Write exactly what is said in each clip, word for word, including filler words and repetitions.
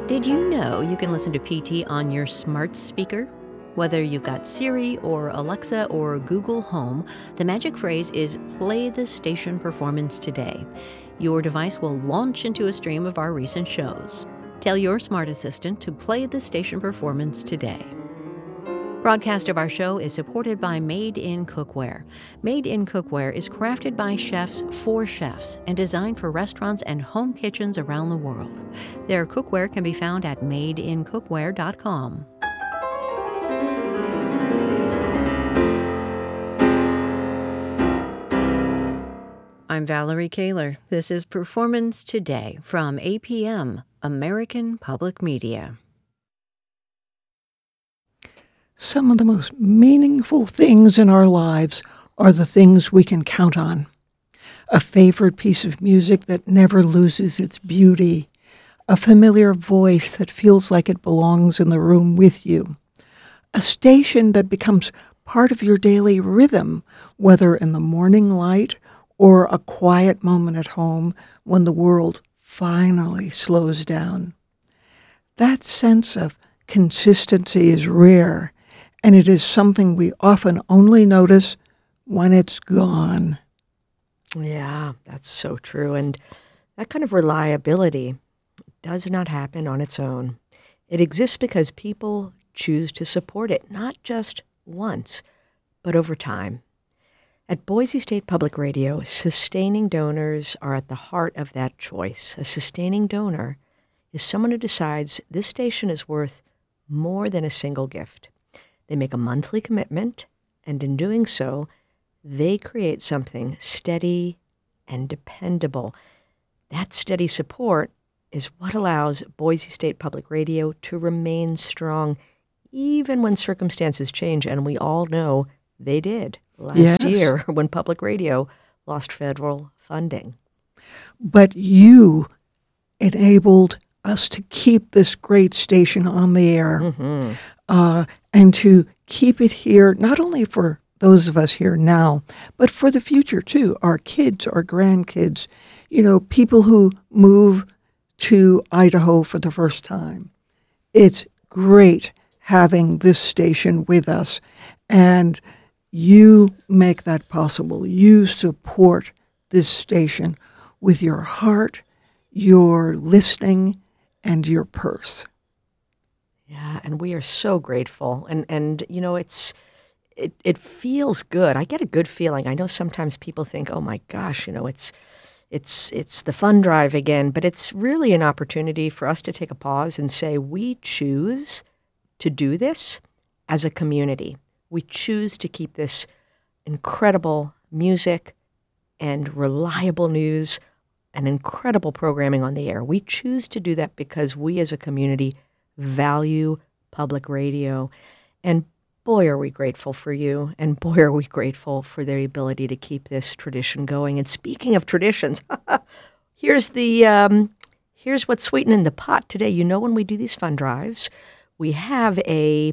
Did you know you can listen to P T on your smart speaker? Whether you've got Siri or Alexa or Google Home, the magic phrase is "Play the station performance today." Your device will launch into a stream of our recent shows. Tell your smart assistant to play the station performance today. Broadcast of our show is supported by Made in Cookware. Made in Cookware is crafted by chefs for chefs and designed for restaurants and home kitchens around the world. Their cookware can be found at made in cookware dot com. I'm Valerie Kaler. This is Performance Today from A P M, American Public Media. Some of the most meaningful things in our lives are the things we can count on. A favorite piece of music that never loses its beauty. A familiar voice that feels like it belongs in the room with you. A station that becomes part of your daily rhythm, whether in the morning light or a quiet moment at home when the world finally slows down. That sense of consistency is rare, and it is something we often only notice when it's gone. Yeah, that's so true. And that kind of reliability does not happen on its own. It exists because people choose to support it, not just once, but over time. At Boise State Public Radio, sustaining donors are at the heart of that choice. A sustaining donor is someone who decides this station is worth more than a single gift. They make a monthly commitment, and in doing so, they create something steady and dependable. That steady support is what allows Boise State Public Radio to remain strong, even when circumstances change, and we all know they did last Yes. year when public radio lost federal funding. But you enabled us to keep this great station on the air. Mm-hmm. Uh, and to keep it here, not only for those of us here now, but for the future too, our kids, our grandkids, you know, people who move to Idaho for the first time. It's great having this station with us, and you make that possible. You support this station with your heart, your listening, and your purse. Yeah, and we are so grateful. And, and you know, it's it, it feels good. I get a good feeling. I know sometimes people think, oh my gosh, you know, it's it's it's the fund drive again. But it's really an opportunity for us to take a pause and say, we choose to do this as a community. We choose to keep this incredible music and reliable news and incredible programming on the air. We choose to do that because we as a community value public radio. And boy, are we grateful for you. And boy, are we grateful for the ability to keep this tradition going. And speaking of traditions, here's the um, here's what's sweetening the pot today. You know, when we do these fund drives, we have a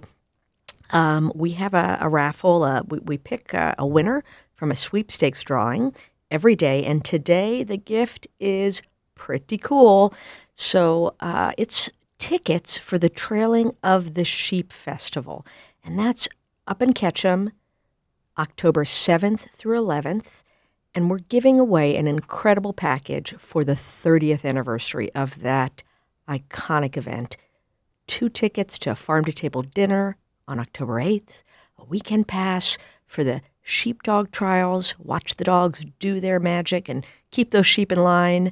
um, we have a, a raffle. Uh, we, we pick a, a winner from a sweepstakes drawing every day. And today the gift is pretty cool. So uh, it's tickets for the Trailing of the Sheep Festival. And that's up in Ketchum, October seventh through eleventh. And we're giving away an incredible package for the thirtieth anniversary of that iconic event. Two tickets to a farm-to-table dinner on October eighth, a weekend pass for the sheepdog trials, watch the dogs do their magic and keep those sheep in line,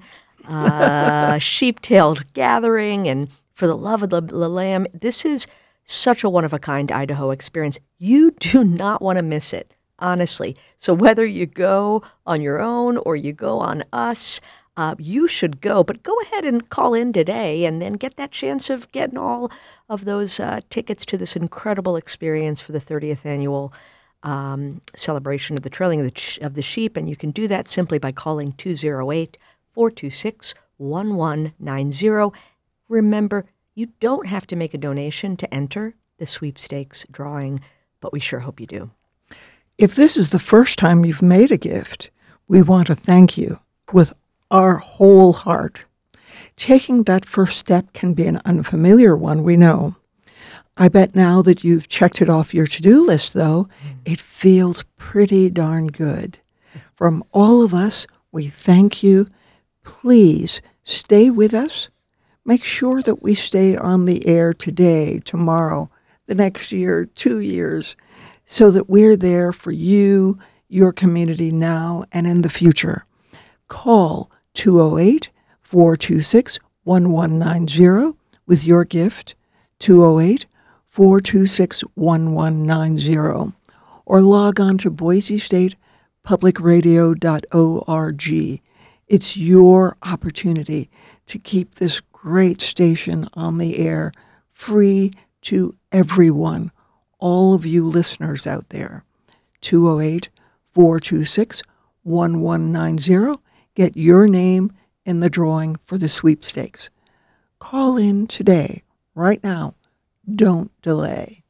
uh, sheep-tailed gathering, and for the love of the, the lamb. This is such a one-of-a-kind Idaho experience. You do not want to miss it, honestly. So whether you go on your own or you go on us, uh, you should go. But go ahead and call in today and then get that chance of getting all of those uh, tickets to this incredible experience for the thirtieth annual um, celebration of the Trailing of the, of the Sheep. And you can do that simply by calling two oh eight, four two six, one one nine zero. Remember, you don't have to make a donation to enter the sweepstakes drawing, but we sure hope you do. If this is the first time you've made a gift, we want to thank you with our whole heart. Taking that first step can be an unfamiliar one, we know. I bet now that you've checked it off your to-do list, though, it feels pretty darn good. From all of us, we thank you. Please stay with us. Make sure that we stay on the air today, tomorrow, the next year, two years, so that we're there for you, your community now and in the future. Call two oh eight, four two six, one one nine zero with your gift, two oh eight, four two six, one one nine zero, or log on to boise state public radio dot org. It's your opportunity to keep this great station on the air, free to everyone, all of you listeners out there. two oh eight, four two six, one one nine zero. Get your name in the drawing for the sweepstakes. Call in today, right now. Don't delay.